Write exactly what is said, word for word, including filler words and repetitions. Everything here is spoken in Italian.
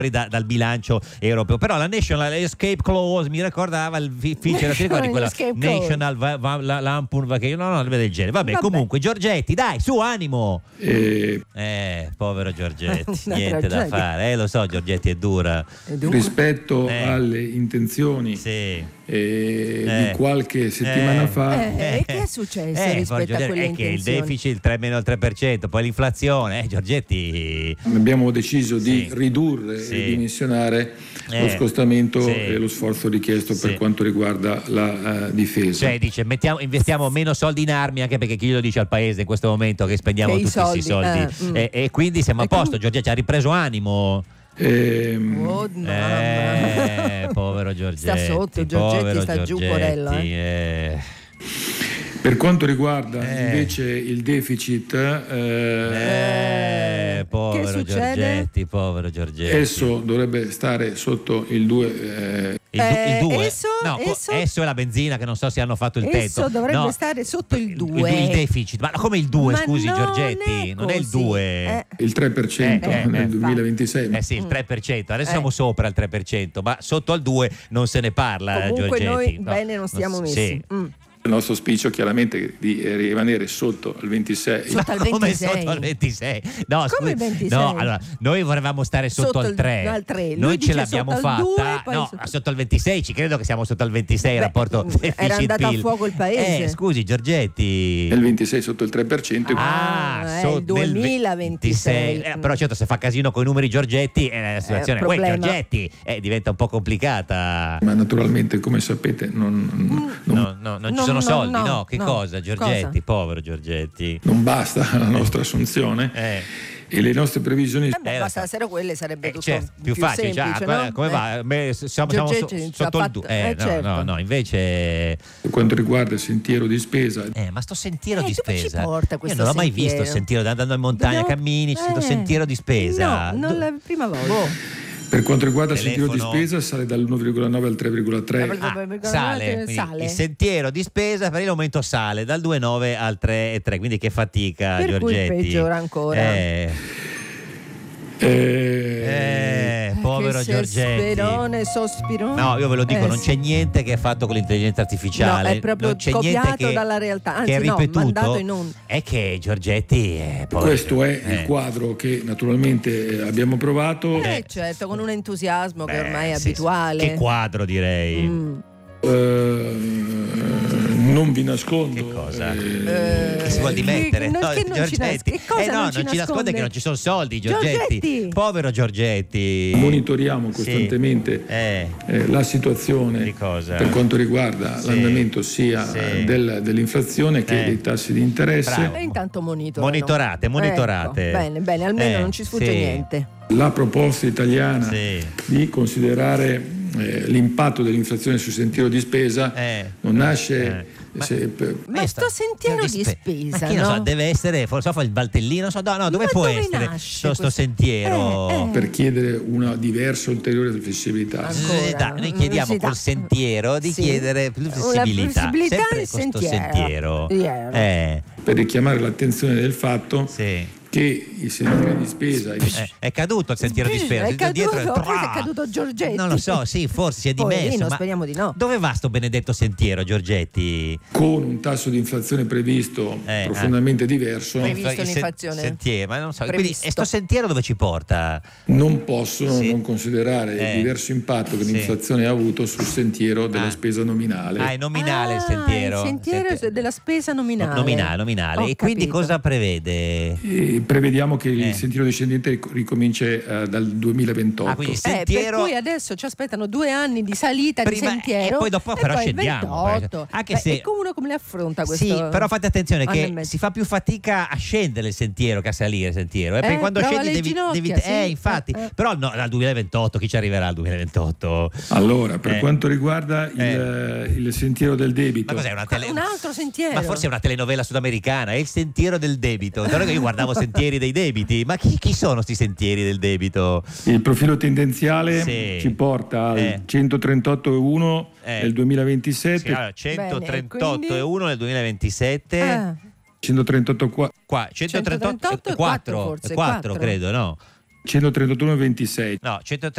Da, dal bilancio europeo. Però la National Escape Clause mi ricordava il feature, ti ricordi quella National va, va, la, Lampoon Vacation, no, no, del genere. Vabbè, Vabbè, comunque Giorgetti, dai, su, animo. Eh, eh povero Giorgetti, niente da fare, eh, lo so, Giorgetti è dura. Rispetto eh. alle intenzioni sì. eh, eh. di qualche settimana eh. fa. Eh, e che è successo eh, rispetto a quelle è che intenzioni? il deficit tre meno il tre per cento, poi l'inflazione, eh, Giorgetti. Abbiamo deciso sì. di ridurre sì. e dimensionare eh. lo scostamento sì. e lo sforzo richiesto sì. per quanto riguarda la uh, difesa. Cioè dice mettiamo, investiamo meno soldi in armi, anche perché chi glielo dice al paese in questo momento che spendiamo che tutti questi soldi, soldi. Eh, e, e quindi siamo e a posto. com- Giorgetti ha ripreso animo. Ehm, oh, eh, povero Giorgetti, sta sotto, Giorgetti sta Giorgetti, giù, porello, eh. eh. Per quanto riguarda eh. invece il deficit, eh, eh, povero Giorgetti, povero Giorgetti, esso dovrebbe stare sotto il due. Eh, il, du- il due? Esso, no, esso, esso è la benzina che non so se hanno fatto il esso tetto. dovrebbe no. stare sotto il due. Il, il deficit, ma come il due, ma scusi non Giorgetti, è non è il così. due. Eh. il tre per cento Eh, eh, nel eh, duemilaventisei. Eh sì, il tre per cento. Adesso Eh. siamo sopra il tre per cento, ma sotto al due non se ne parla. Comunque Giorgetti. noi no, bene non stiamo non, messi. Sì. Mm. Il nostro auspicio chiaramente è di rimanere sotto il ventisei. Sotto al Come ventisei? sotto al ventisei? No, Come scusi, il ventisei? no, allora, noi vorremmo stare sotto, Sotto al il- tre. al tre. Lui Noi dice ce l'abbiamo sotto al fatta. due, poi no, sotto- sotto al ventisei, ci credo che siamo sotto al ventisei, il Beh, rapporto era andato a deficit-PIL. fuoco il paese. Eh, scusi Giorgetti. Nel ventisei sotto il tre per cento. Ah, è so- il nel duemilaventisei. ventisei. Eh, però certo se fa casino con i numeri Giorgetti eh, la situazione poi problema. Giorgetti eh, diventa un po' complicata. Ma naturalmente, come sapete, non, non, No, no, non ci No, sono no, soldi, no, no, che no. cosa Giorgetti, Cosa? povero Giorgetti. non basta la nostra assunzione Eh. e le nostre previsioni. Eh beh, Eh, bastassero quelle sarebbe Eh, tutto certo, più, più facile, semplice, già, no? come Eh. va? Beh, siamo, siamo so- Giorgetti ci ha sotto il fatto- due. Eh, eh, no, certo. no, no, invece Per quanto riguarda il sentiero di spesa, eh, ma sto sentiero Eh, di dove ci spesa porta io questo non l'ho mai sentiero? visto il sentiero andando in montagna, Dobbiamo- cammini, c'è sto eh. sentiero di spesa. No, non Do- la prima volta. Boh. per quanto riguarda il sentiero di Telefono. spesa, sale dall'uno virgola nove al tre virgola tre. Ah, Ah, sale, quindi sale. il sentiero di spesa per il momento sale dal due virgola nove al tre virgola tre, quindi che fatica Per cui Giorgetti. peggiora ancora. Eh, Eh, eh, povero che Giorgetti. sospirone, sospirone. No, io ve lo dico, Eh, non sì. c'è niente che è fatto con l'intelligenza artificiale. No, è proprio non c'è copiato niente che, dalla realtà, anzi che è no, ripetuto. mandato in onda. È che Giorgetti è povero. questo è Eh. il quadro che naturalmente eh, abbiamo provato. Eh, certo, con un entusiasmo che Beh, ormai è sì, abituale. Che quadro, direi. Mm. Eh, non vi nascondo. Che cosa? eh, Che si vuol dimettere? che- No, che non ci nas- Giorgetti. che cosa eh no, non non ci ci nasconde nasconde? che non ci sono soldi, Giorgetti. Giorgetti! Povero Giorgetti. monitoriamo Sì. costantemente Eh. eh, la situazione Di cosa? per quanto riguarda Sì. l'andamento sia Sì. eh, del- dell'inflazione che Eh. dei tassi di interesse. Bravo. E intanto monitorano. Monitorate, monitorate. Ecco, bene, bene, almeno Eh, non ci sfugge sì. niente. La proposta italiana Sì. di considerare eh, l'impatto dell'inflazione sul sentiero di spesa Eh. non nasce Eh. Ma- se- per- Ma Questa- sto sentiero di spe- spesa, ma chi lo so, no? deve essere, forse fa il Valtellino, non so, no, no, dove Ma può dove essere nasce sto, sto questo- sentiero? Eh, eh. per chiedere una diversa ulteriore flessibilità. Ancora. Eh, dai, noi chiediamo Sì, col dai. sentiero di Sì. chiedere più Una flessibilità, flessibilità sempre del questo sentiero. sentiero. Sentiero. Eh, Per richiamare l'attenzione del fatto sì. che i sentieri di spesa Eh, è caduto il sentiero di spesa. È caduto, dietro- forse è caduto Giorgetti. Non lo so, sì, forse si è dimesso. Poverino, ma speriamo di no. dove va sto benedetto sentiero, Giorgetti? con un tasso di inflazione previsto Eh, profondamente diverso, Previsto Il sen- l'inflazione? Sentiero, ma non so. Quindi, Previsto. e sto sentiero dove ci porta? non possono Sì. non considerare Eh. il diverso impatto che Sì. l'inflazione ha avuto sul sentiero della Ah. spesa nominale. Ah, è nominale il Ah, sentiero. il sentiero Senti- della spesa nominale. Nominale, nominale. Ho E quindi capito. cosa prevede? E prevediamo che Eh. il sentiero discendente ric- ricominci eh, dal duemilaventotto. Ah, quindi Eh, sentiero. per cui adesso ci aspettano due anni di salita Prima- di sentiero e poi dopo però poi scendiamo, ventotto. anche Beh, se- e come uno come le affronta questo? Sì, però fate attenzione anno e che mezzo? si fa più fatica a scendere il sentiero che a salire il sentiero. Eh, perché Eh, quando prova scendi le devi, ginocchia, devi- sì. eh, infatti. Eh, eh. Però no, al duemilaventotto, chi ci arriverà al duemilaventotto? Allora, per Eh. quanto riguarda il, Eh. il sentiero del debito, Ma cos'è una tele... Un altro sentiero. Ma forse è una telenovela sudamericana, è il sentiero del debito. Allora che io guardavo sentieri dei debiti, ma chi, chi sono sti sentieri del debito? il profilo tendenziale Sì. ci porta al Eh. centotrentotto virgola uno Eh. nel duemilaventisette, Sì, allora, centotrentotto quindi- e uno nel duemilaventisette. Ah, centotrentotto qua- Qua, centotrentotto centotrentotto e e quattro, quattro forse, quattro quattro. credo, no? centotrentotto virgola ventisei. No, centotrentotto